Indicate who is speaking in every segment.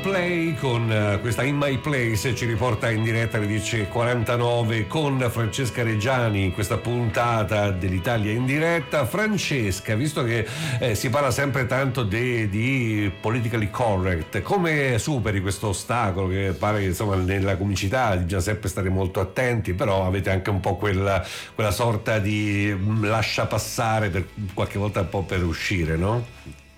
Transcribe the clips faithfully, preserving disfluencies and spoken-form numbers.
Speaker 1: Coldplay con uh, questa In My Place ci riporta in diretta alle dieci e quarantanove con Francesca Reggiani in questa puntata dell'Italia in diretta. Francesca, visto che eh, si parla sempre tanto de, di politically correct, come superi questo ostacolo che pare che insomma nella comicità bisogna sempre stare molto attenti, però avete anche un po' quella, quella sorta di lascia passare per qualche volta un po' per uscire, no?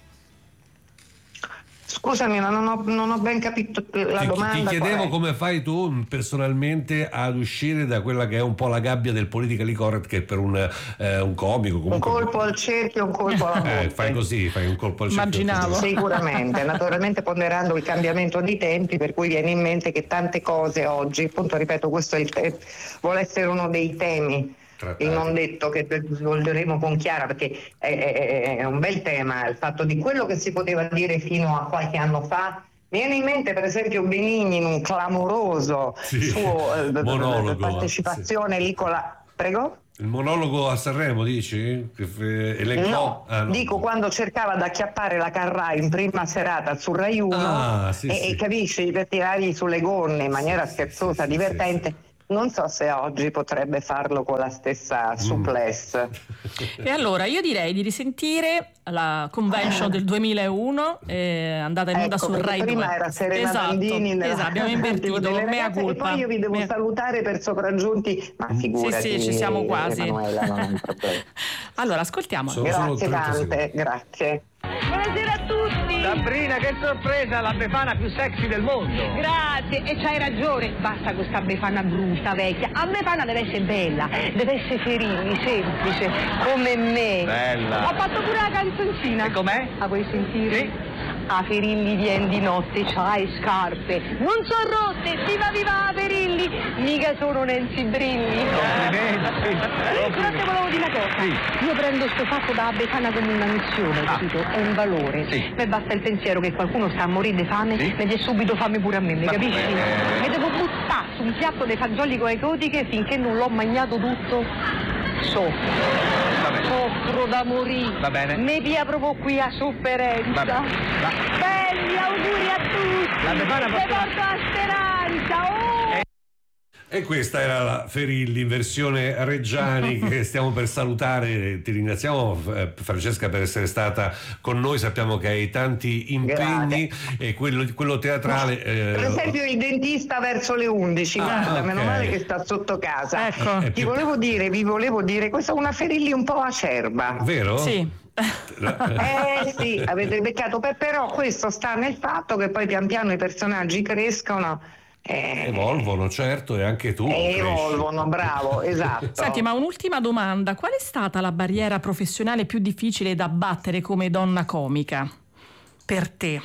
Speaker 2: Scusami, ma non ho, non ho ben capito la
Speaker 1: ti,
Speaker 2: domanda.
Speaker 1: Ti chiedevo come fai tu personalmente ad uscire da quella che è un po' la gabbia del politically correct, che per un, eh, un comico comunque...
Speaker 2: Un colpo al cerchio, un colpo alla
Speaker 1: eh, fai così, fai un colpo al cerchio.
Speaker 3: Immaginavo.
Speaker 2: Sicuramente, naturalmente ponderando il cambiamento dei tempi, per cui viene in mente che tante cose oggi, appunto ripeto, questo è il te- vuole essere uno dei temi. Il non detto che svolgeremo con Chiara, perché è, è, è un bel tema il fatto di quello che si poteva dire fino a qualche anno fa. Mi viene in mente per esempio Benigni in un clamoroso
Speaker 1: sì,
Speaker 2: suo eh,
Speaker 1: monologo,
Speaker 2: partecipazione
Speaker 1: sì.
Speaker 2: lì con la... Prego?
Speaker 1: Il monologo a Sanremo, dici? Elencò...
Speaker 2: No,
Speaker 1: ah, no,
Speaker 2: dico quando cercava di acchiappare la Carrà in prima serata su Rai uno
Speaker 1: ah, sì,
Speaker 2: e,
Speaker 1: sì.
Speaker 2: e capisci, per tirargli sulle gonne in maniera
Speaker 1: sì,
Speaker 2: scherzosa,
Speaker 1: sì,
Speaker 2: divertente.
Speaker 1: sì, sì.
Speaker 2: Non so se oggi potrebbe farlo con la stessa mm. souplesse.
Speaker 3: E allora io direi di risentire la convention del duemilauno, eh, andata in onda
Speaker 2: ecco,
Speaker 3: sul Rai
Speaker 2: prima
Speaker 3: due.
Speaker 2: era Serena
Speaker 3: esatto,
Speaker 2: Bandini nella...
Speaker 3: esatto, abbiamo invertito, mea colpa.
Speaker 2: E poi io vi devo
Speaker 3: mea...
Speaker 2: salutare per sopraggiunti, ma figurati.
Speaker 3: Sì, sì, ci siamo quasi.
Speaker 2: Emanuela, non è un problema.
Speaker 3: Allora, ascoltiamo.
Speaker 1: Sono
Speaker 2: Grazie tante,
Speaker 1: secondi.
Speaker 2: grazie.
Speaker 4: Buonasera a tutti!
Speaker 5: Sabrina, che sorpresa, la Befana più sexy del mondo!
Speaker 4: Grazie, e c'hai ragione, basta questa Befana brutta, vecchia. A Befana deve essere bella, deve essere Ferini, semplice, come me.
Speaker 5: Bella!
Speaker 4: Ho fatto pure la canzoncina.
Speaker 5: E com'è?
Speaker 4: La vuoi sentire?
Speaker 5: Sì.
Speaker 4: A Ferilli vien di notte, c'hai scarpe, non sono rotte, viva viva Ferilli, mica sono Nancy Brilli.
Speaker 5: Complimenti.
Speaker 4: Io però te volevo dire una cosa,
Speaker 5: sì.
Speaker 4: Io prendo sto fatto da Befana come una missione,
Speaker 5: ah.
Speaker 4: capito? È un valore.
Speaker 5: Sì.
Speaker 4: Beh, basta il pensiero che qualcuno sta a morire di fame,
Speaker 5: sì.
Speaker 4: mi viene subito fame pure a me, mi
Speaker 5: Ma
Speaker 4: capisci?
Speaker 5: beh.
Speaker 4: Mi devo buttare su un piatto dei fagioli con le cotiche finché non l'ho mangiato tutto. So. Soffro da morire.
Speaker 5: Va bene.
Speaker 4: Mi pia proprio qui a sofferenza.
Speaker 5: Va Va.
Speaker 4: Belli auguri a tutti.
Speaker 5: La Befana
Speaker 4: vi
Speaker 5: porta...
Speaker 4: porto a speranza. Oh!
Speaker 1: E questa era la Ferilli in versione Reggiani che stiamo per salutare. Ti ringraziamo Francesca per essere stata con noi, sappiamo che hai tanti impegni. Grazie. E quello, quello teatrale eh...
Speaker 2: per esempio il dentista verso le undici, ah, guarda, okay. Meno male che sta sotto casa.
Speaker 3: Ecco.
Speaker 2: Ti
Speaker 1: più...
Speaker 2: volevo dire, vi volevo dire, questa è una Ferilli un po' acerba.
Speaker 1: Vero?
Speaker 3: Sì.
Speaker 2: Eh sì, avete beccato, però questo sta nel fatto che poi pian piano i personaggi crescono.
Speaker 1: Eh, evolvono, certo, e anche tu
Speaker 2: eh, evolvono, bravo, esatto.
Speaker 3: Senti, ma un'ultima domanda: qual è stata la barriera professionale più difficile da battere come donna comica per te?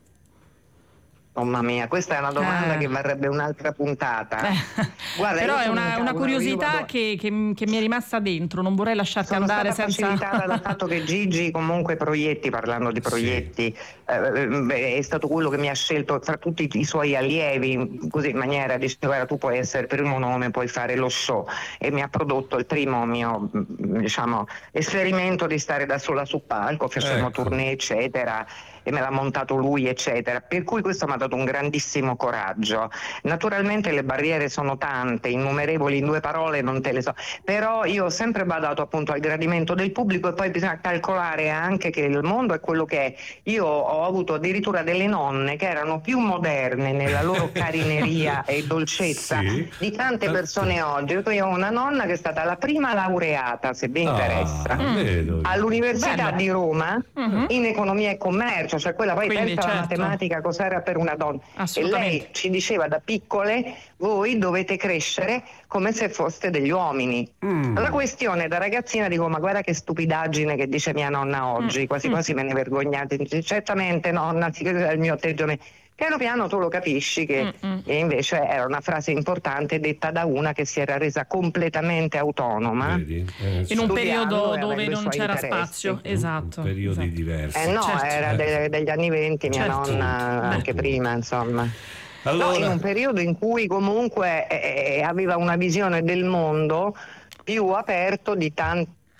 Speaker 2: Mamma mia, questa è una domanda
Speaker 3: eh.
Speaker 2: che varrebbe un'altra puntata.
Speaker 3: Eh.
Speaker 2: Guarda,
Speaker 3: però è una,
Speaker 2: un
Speaker 3: una curiosità
Speaker 2: vado...
Speaker 3: che, che, che mi è rimasta dentro, non vorrei lasciarti
Speaker 2: sono
Speaker 3: andare
Speaker 2: stata
Speaker 3: senza...
Speaker 2: facilitata dal fatto che Gigi comunque Proietti, parlando di Proietti, sì. eh, è stato quello che mi ha scelto tra tutti i suoi allievi, così in maniera di dire tu puoi essere il primo nome, puoi fare lo show, e mi ha prodotto il primo mio diciamo esperimento di stare da sola su palco, facciamo
Speaker 1: ecco.
Speaker 2: tournée eccetera, e me l'ha montato lui eccetera, per cui questo mi ha dato un grandissimo coraggio. Naturalmente le barriere sono tante, innumerevoli, in due parole non te le so, però io ho sempre badato appunto al gradimento del pubblico, e poi bisogna calcolare anche che il mondo è quello che è. Io ho avuto addirittura delle nonne che erano più moderne nella loro carineria e dolcezza
Speaker 1: sì.
Speaker 2: di tante persone oggi. Io ho una nonna che è stata la prima laureata, se vi interessa,
Speaker 1: ah,
Speaker 2: all'Università
Speaker 3: Bello.
Speaker 2: di Roma
Speaker 3: uh-huh.
Speaker 2: in economia e commercio, cioè quella poi
Speaker 3: Quindi,
Speaker 2: pensa alla
Speaker 3: certo.
Speaker 2: matematica cos'era per una donna, e lei ci diceva da piccole: voi dovete crescere come se foste degli uomini. mm. La questione da ragazzina dico: ma guarda che stupidaggine che dice mia nonna oggi, mm. quasi quasi me ne vergognate. Dice, certamente nonna, si crede il mio atteggiamento. Piano piano tu lo capisci che
Speaker 3: Mm-mm.
Speaker 2: invece era una frase importante detta da una che si era resa completamente autonoma.
Speaker 1: Vedi? Eh,
Speaker 3: in un periodo dove non c'era
Speaker 2: interessi.
Speaker 3: spazio, esatto.
Speaker 1: In periodi
Speaker 3: esatto.
Speaker 1: diversi.
Speaker 2: Eh no,
Speaker 3: certo.
Speaker 2: era de- degli anni venti, mia
Speaker 3: certo.
Speaker 2: nonna
Speaker 3: Beh.
Speaker 2: anche prima, insomma.
Speaker 1: Allora...
Speaker 2: No, in un periodo in cui comunque eh, aveva una visione del mondo più aperto di tanta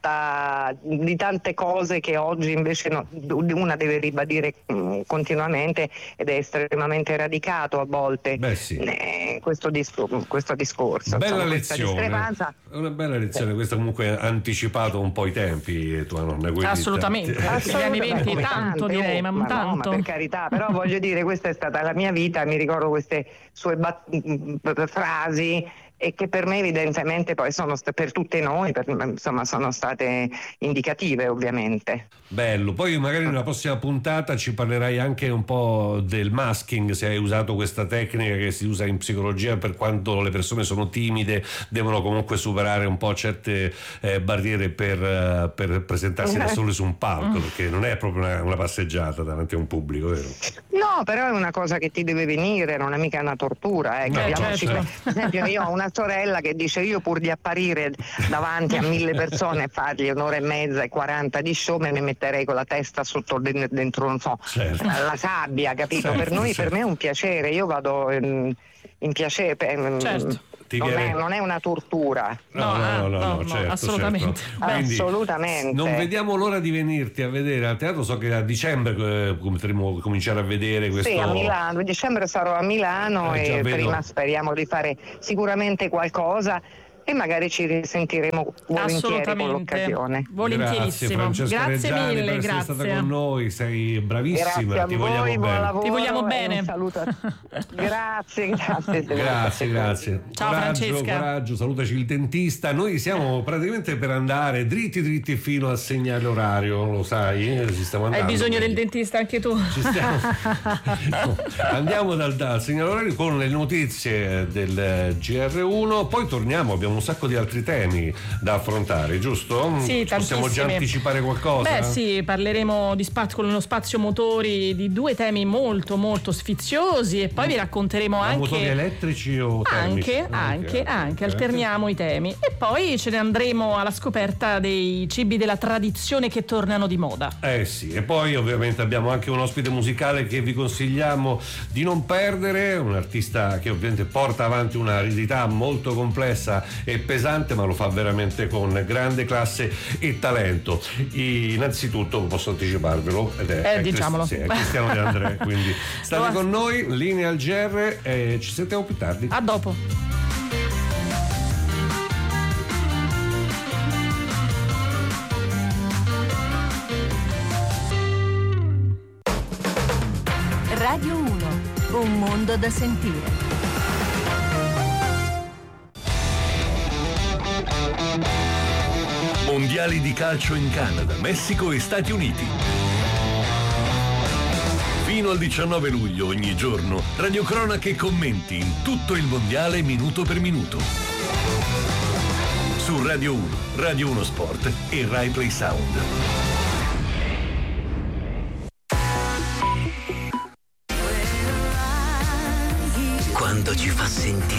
Speaker 2: tanta, di tante cose che oggi invece no, una deve ribadire mh, continuamente, ed è estremamente radicato a volte.
Speaker 1: Beh, sì.
Speaker 2: eh, questo, discor- questo discorso.
Speaker 1: Bella
Speaker 2: insomma,
Speaker 1: lezione, una bella lezione, questa comunque ha anticipato un po' i tempi tua nonna.
Speaker 3: Assolutamente,
Speaker 2: T-
Speaker 3: gli anni venti
Speaker 2: Come
Speaker 3: tanto
Speaker 2: tante,
Speaker 3: direi,
Speaker 2: oh,
Speaker 3: ma,
Speaker 2: ma
Speaker 3: tanto.
Speaker 2: No, ma per carità, però voglio dire, questa è stata la mia vita, mi ricordo queste sue bat- frasi, e che per me evidentemente poi sono st- per tutte noi, per, insomma, sono state indicative ovviamente.
Speaker 1: Bello, poi magari nella prossima puntata ci parlerai anche un po' del masking, se hai usato questa tecnica che si usa in psicologia per quando le persone sono timide, devono comunque superare un po' certe eh, barriere per, uh, per presentarsi da sole su un palco, perché non è proprio una, una passeggiata davanti a un pubblico, vero?
Speaker 2: No, però è una cosa che ti deve venire, non è mica una tortura, eh, capiamoci.
Speaker 3: certo.
Speaker 2: Per esempio, io ho una sorella che dice: io pur di apparire davanti a mille persone e fargli un'ora e mezza e quaranta di show, me ne metterei con la testa sotto dentro, non so,
Speaker 1: certo.
Speaker 2: la sabbia, capito?
Speaker 1: Certo,
Speaker 2: per noi,
Speaker 1: certo.
Speaker 2: per me è un piacere, io vado in, in piacere, per,
Speaker 3: Certo.
Speaker 2: non,
Speaker 1: viene...
Speaker 2: è, non è una tortura.
Speaker 1: No, no, no, no,
Speaker 3: no,
Speaker 1: no, certo,
Speaker 3: assolutamente.
Speaker 1: certo.
Speaker 3: Beh,
Speaker 2: assolutamente.
Speaker 1: Non vediamo l'ora di venirti a vedere al teatro, so che a dicembre eh, potremo cominciare a vedere questo.
Speaker 2: Sì, a Milano, a dicembre sarò a Milano
Speaker 1: Eh, già
Speaker 2: e
Speaker 1: vedo.
Speaker 2: prima speriamo di fare sicuramente qualcosa e magari ci risentiremo volentieri con l'occasione.
Speaker 3: Volentierissimo.
Speaker 1: Grazie, Francesca
Speaker 3: Grazie
Speaker 1: Reggiani,
Speaker 3: mille,
Speaker 1: per essere
Speaker 3: grazie.
Speaker 1: stata con noi, sei bravissima,
Speaker 2: Grazie a
Speaker 1: ti
Speaker 2: voi,
Speaker 1: vogliamo
Speaker 2: buon
Speaker 1: bene.
Speaker 2: lavoro
Speaker 3: Ti vogliamo
Speaker 2: e
Speaker 3: bene.
Speaker 2: un saluto. Grazie, grazie.
Speaker 1: Grazie, grazie.
Speaker 3: Ciao,
Speaker 1: coraggio,
Speaker 3: Francesca.
Speaker 1: coraggio, salutaci il dentista. Noi siamo praticamente per andare dritti dritti fino al segnale orario, lo sai? Ci stiamo andando.
Speaker 3: Hai bisogno del dentista anche tu?
Speaker 1: Ci stiamo. No, andiamo dal, dal segnale orario con le notizie del G R uno, poi torniamo, abbiamo un sacco di altri temi da affrontare, giusto?
Speaker 3: Sì,
Speaker 1: possiamo già
Speaker 3: tantissimi.
Speaker 1: anticipare qualcosa?
Speaker 3: Beh sì, parleremo di spazio, con lo spazio motori, di due temi molto molto sfiziosi, e poi vi racconteremo
Speaker 1: Ma
Speaker 3: anche
Speaker 1: motori elettrici o termici?
Speaker 3: anche, anche, anche,
Speaker 1: ok.
Speaker 3: alterniamo i temi, e poi ce ne andremo alla scoperta dei cibi della tradizione che tornano di moda.
Speaker 1: Eh sì, e poi ovviamente abbiamo anche un ospite musicale che vi consigliamo di non perdere, un artista che ovviamente porta avanti una eredità molto complessa e pesante, ma lo fa veramente con grande classe e talento. Innanzitutto posso anticiparvelo, ed è,
Speaker 3: Eh,
Speaker 1: è
Speaker 3: diciamolo.
Speaker 1: Crist- sì, è Cristiano De André, quindi state
Speaker 3: Lo-
Speaker 1: con noi, linea al G R e ci sentiamo più tardi.
Speaker 3: A dopo.
Speaker 6: Radio uno, un mondo da sentire.
Speaker 7: Mondiali di calcio in Canada, Messico e Stati Uniti. Fino al diciannove luglio ogni giorno, radiocronache e commenti in tutto il mondiale minuto per minuto. Su Radio uno, Radio uno Sport e Rai Play Sound.
Speaker 8: Quando ci fa sentire